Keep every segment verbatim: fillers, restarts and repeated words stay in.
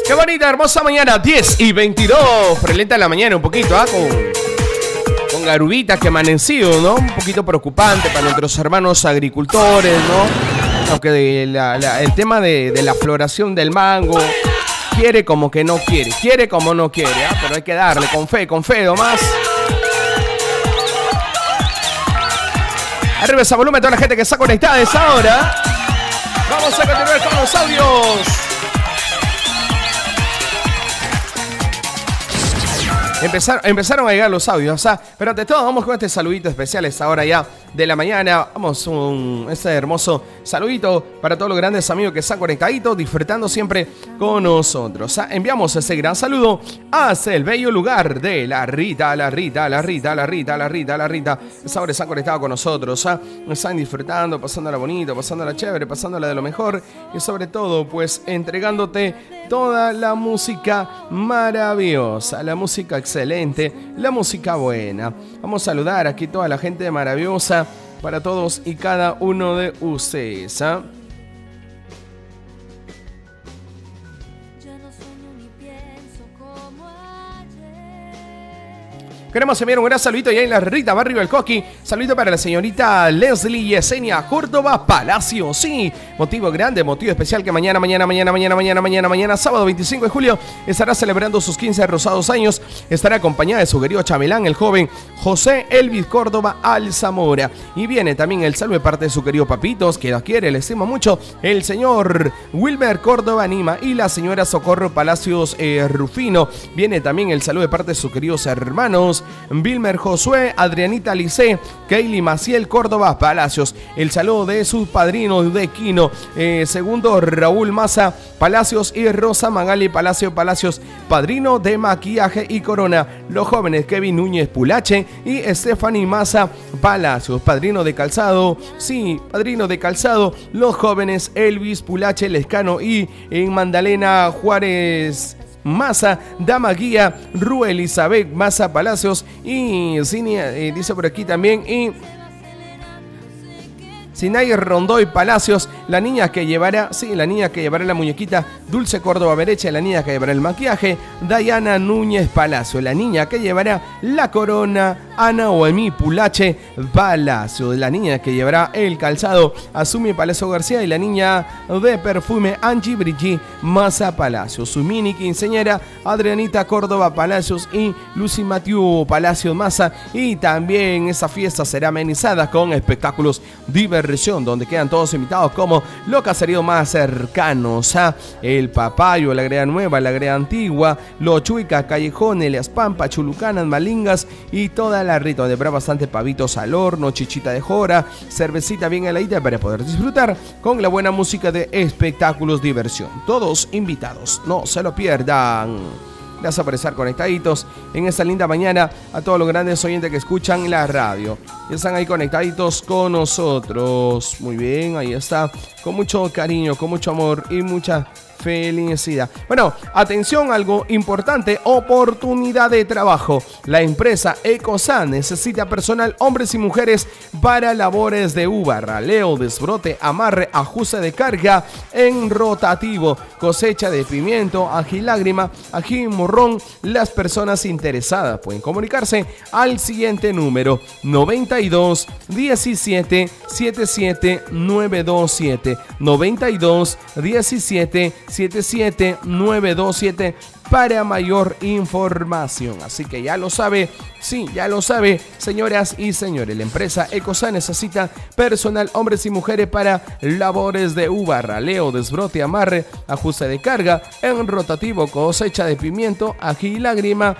Qué bonita, hermosa mañana, diez y veintidós. Prelenta la mañana un poquito, ¿ah? Con, con garubitas que amanecido, ¿no? Un poquito preocupante para nuestros hermanos agricultores, ¿no? Aunque la, la, el tema de, de la floración del mango quiere como que no quiere, quiere como no quiere, ¿ah? Pero hay que darle con fe, con fe nomás. Arriba ese volumen a toda la gente que está conectada a esa hora. Vamos a continuar con los audios. Empezaron, empezaron a llegar los audios, o sea, pero ante todo vamos con este saludito especial a esta hora ya de la mañana. Vamos un este hermoso saludito para todos los grandes amigos que están conectaditos, disfrutando siempre con nosotros. O sea, enviamos ese gran saludo hacia el bello lugar de la Rita, la Rita, la Rita, la Rita, la Rita, la Rita. Esa hora están conectados con nosotros, o sea, están disfrutando, pasándola bonito, pasándola chévere, pasándola de lo mejor y sobre todo, pues, entregándote toda la música maravillosa, la música excelente, la música buena. Vamos a saludar aquí a toda la gente maravillosa para todos y cada uno de ustedes, ¿eh? Queremos enviar un gran saludito ya en la Rita, Barrio del Coqui. Saludito para la señorita Leslie Yesenia Córdoba Palacio. Sí, motivo grande, motivo especial que mañana, mañana, mañana, mañana, mañana, mañana, mañana, sábado veinticinco de julio, estará celebrando sus quince rosados años. Estará acompañada de su querido chamelán, el joven José Elvis Córdoba Alzamora. Y viene también el saludo de parte de su querido papitos, que la quiere, le estima mucho, el señor Wilmer Córdoba Anima y la señora Socorro Palacios eh, Rufino. Viene también el saludo de parte de sus queridos hermanos Vilmer Josué, Adrianita Lice, Kaylee Maciel Córdoba Palacios. El saludo de sus padrinos de Quino, eh, segundo Raúl Maza Palacios y Rosa Magali Palacio Palacios, padrino de maquillaje y corona. Los jóvenes Kevin Núñez Pulache y Stephanie Maza Palacios, padrino de calzado, sí, padrino de calzado. Los jóvenes Elvis Pulache Lescano y en Mandalena Juárez Maza, Dama Guía, Ru Elizabeth Maza Palacios y Cinia, eh, dice por aquí también, y Sinay Rondoy Palacios, la niña que llevará, sí, la niña que llevará la muñequita, Dulce Córdoba Bereche, la niña que llevará el maquillaje, Dayana Núñez Palacio, la niña que llevará la corona, Ana Oemí Pulache Palacio, la niña que llevará el calzado, Asumi Palacio García, y la niña de perfume, Angie Brigitte Maza Palacio, su mini quinceañera, Adrianita Córdoba Palacios y Lucy Mathieu Palacios Maza. Y también esa fiesta será amenizada con espectáculos diversos, donde quedan todos invitados como los caseríos más cercanos a El Papayo, la Greda Nueva, la Greda Antigua, Los Chuicas, Callejones, Las Pampas, Chulucanas, Malingas y toda la Rita, donde habrá bastante pavitos al horno, chichita de jora, cervecita bien heladita para poder disfrutar con la buena música de espectáculos diversión. Todos invitados, no se lo pierdan. Gracias por estar conectaditos en esta linda mañana a todos los grandes oyentes que escuchan la radio. Ya están ahí conectaditos con nosotros. Muy bien, ahí está. Con mucho cariño, con mucho amor y mucha felicidad. Bueno, atención, algo importante, oportunidad de trabajo. La empresa Ecosan necesita personal, hombres y mujeres, para labores de uva, raleo, desbrote, amarre, ajuste de carga en rotativo, cosecha de pimiento, ají lágrima, ají morrón. Las personas interesadas pueden comunicarse al siguiente número: noventa y dos, diecisiete, setenta y siete, novecientos veintisiete, noventa y dos, diecisiete, setenta y siete, novecientos veintisiete para mayor información. Así que ya lo sabe, sí, ya lo sabe, señoras y señores, la empresa Ecosan necesita personal, hombres y mujeres, para labores de uva, raleo, desbrote, amarre, ajuste de carga en rotativo, cosecha de pimiento, ají lágrima,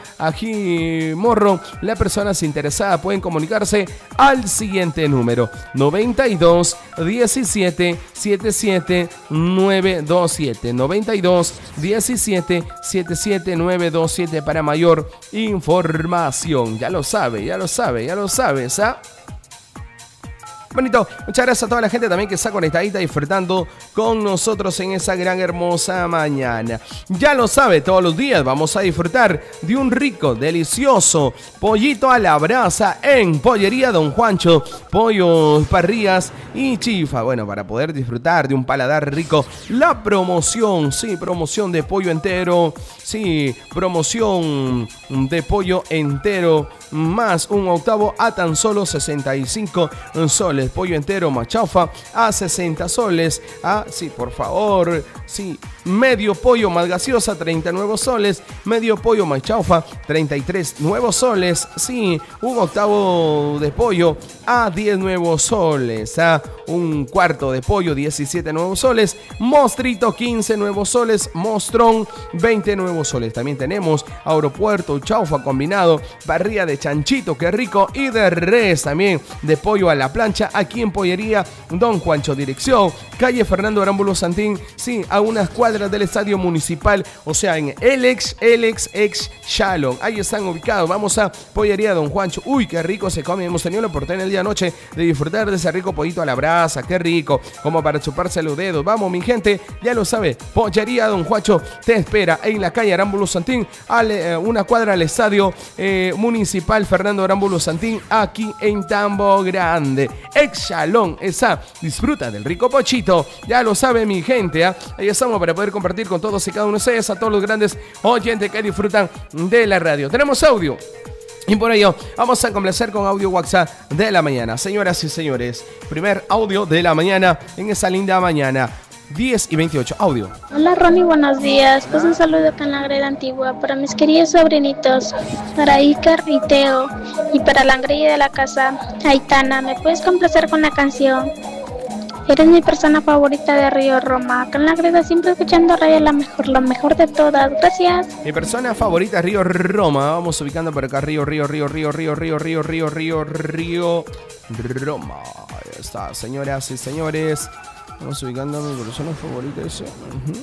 ají morro. Las personas interesadas pueden comunicarse al siguiente número: noventa y dos, diecisiete, setenta y siete, novecientos veintisiete, noventa y dos, diecisiete, setenta y siete, novecientos veintisiete para mayor información. Ya lo sabe, ya lo sabe, ya lo sabe, ¿sabes? Bonito, muchas gracias a toda la gente también que está conectadita disfrutando con nosotros en esa gran hermosa mañana. Ya lo sabe, todos los días vamos a disfrutar de un rico, delicioso pollito a la brasa en Pollería Don Juancho, pollos, parrillas y chifa. Bueno, para poder disfrutar de un paladar rico, la promoción, sí, promoción de pollo entero, sí, promoción de pollo entero, más un octavo a tan solo sesenta y cinco soles. Pollo entero machaufa a sesenta soles. Ah, sí, por favor, sí. Medio pollo más gaseosa, treinta nuevos soles. Medio pollo machaufa, treinta y tres nuevos soles. Sí, un octavo de pollo a diez nuevos soles. Ah, un cuarto de pollo, diecisiete nuevos soles. Mostrito, quince nuevos soles. Mostrón, veinte nuevos soles. También tenemos aeropuerto, chaufa combinado, parrilla de chanchito, qué rico. Y de res también, de pollo a la plancha, aquí en Pollería Don Juancho. Dirección, calle Fernando Arámbulo Santín, sí, a unas cuadras del Estadio Municipal, o sea, en el ex, el ex, ex Shalom. Ahí están ubicados. Vamos a Pollería Don Juancho. Uy, qué rico se come. Hemos tenido la oportunidad el día de anoche de disfrutar de ese rico pollito a la brasa. Qué rico, como para chuparse los dedos. Vamos, mi gente, ya lo sabe. Pollería Don Juancho te espera en la calle Arámbulo Santín, a eh, una cuadra al Estadio eh, Municipal Fernando Arámbulo Santín, aquí en Tambo Grande. Ex Shalom, esa. Disfruta del rico pochito. Ya lo sabe, mi gente. ¿eh? Ahí estamos para poder compartir con todos y cada uno de ustedes, a todos los grandes oyentes que disfrutan de la radio. Tenemos audio y por ello vamos a complacer con audio WhatsApp de la mañana. Señoras y señores, primer audio de la mañana en esa linda mañana. diez y veintiocho, audio. Hola Ronnie, buenos días. Pues un saludo acá en la greda antigua para mis queridos sobrinitos, para Icar y Teo, y para la grilla de la casa, Aitana. ¿Me puedes complacer con la canción? Eres mi persona favorita de Río Roma. Acá en la greda siempre escuchando Radio La Mejor, lo mejor de todas. Gracias. Mi persona favorita, Río Roma. Vamos ubicando por acá, Río, Río, Río, Río, Río, Río, Río, Río, Río, Río, Roma. Ahí está, señoras y señores. Vamos ubicando a mi persona favorita. Eso. Uh-huh.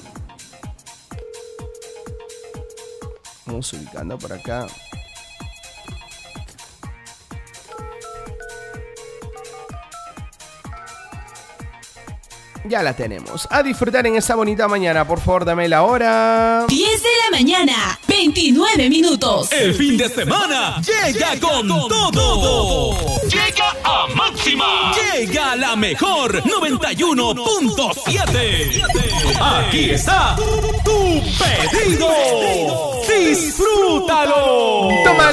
Vamos ubicando por acá. Ya la tenemos. A disfrutar en esta bonita mañana. Por favor, dame la hora. diez de la mañana, veintinueve minutos. El fin de semana llega, llega con, con todo. todo. Llega a Máxima. Llega la mejor noventa y uno punto siete. Aquí está tu, tu pedido. Disfrútalo. Tómalo.